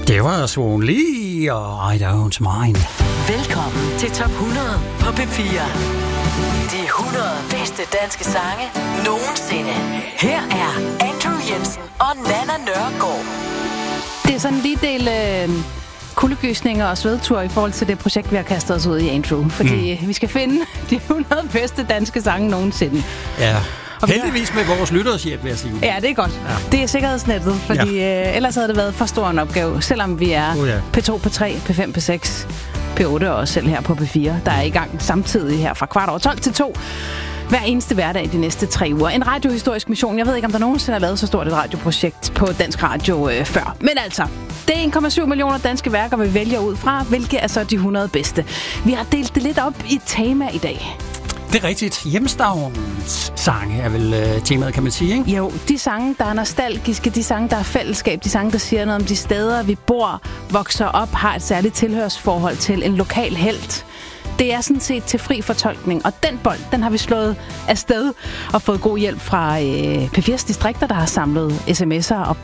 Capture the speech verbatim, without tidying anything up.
Det var Swan Lee og I Don't Mind. Velkommen til Top hundrede på P fire. De hundrede bedste danske sange nogensinde. Her er Andrew Jensen og Nanna Nørgaard. Det er sådan en lille del øh, kuldegysninger og svedtur i forhold til det projekt, vi har kastet os ud i, Andrew. Fordi mm. vi skal finde de hundrede bedste danske sange nogensinde. Ja. Og heldigvis med vores lyttershjælp, vil jeg sige. Ja, det er godt. Ja. Det er sikkerhedsnettet, fordi ja. øh, ellers havde det været for stor en opgave, selvom vi er oh, ja. P to, P tre, P fem, P seks, P otte og også selv her på P fire, der er i gang samtidig her fra kvart over tolv til to. Hver eneste hverdag de næste tre uger. En radiohistorisk mission. Jeg ved ikke, om der nogensinde har lavet så stort et radioprojekt på Dansk Radio øh, før. Men altså, det er en komma syv millioner danske værker, vi vælger ud fra. Hvilke er så de hundrede bedste? Vi har delt det lidt op i et tema i dag. Det er rigtigt. Hjemstavnens sange er vel øh, temaet, kan man sige, ikke? Jo, de sange, der er nostalgiske, de sange, der er fællesskab, de sange, der siger noget om de steder, vi bor, vokser op, har et særligt tilhørsforhold til en lokal helt. Det er sådan set til fri fortolkning, og den bold, den har vi slået afsted og fået god hjælp fra øh, P fires distrikter, der har samlet sms'er og